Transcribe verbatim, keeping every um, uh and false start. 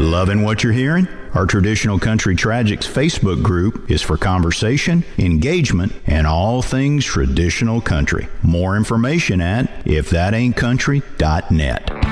Loving what you're hearing? Our Traditional Country Tragics Facebook group is for conversation, engagement, and all things traditional country. More information at if that ain't country dot net.